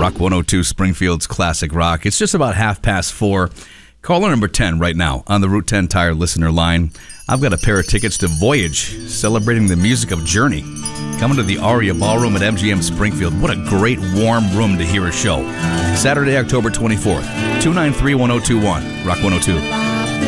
Rock 102, Springfield's Classic Rock. It's just about 4:30. Caller number 10 right now on the Route 10 Tire listener line. I've got a pair of tickets to Voyage, celebrating the music of Journey. Coming to the Aria Ballroom at MGM Springfield. What a great, warm room to hear a show. Saturday, October 24th, 293-1021, Rock 102.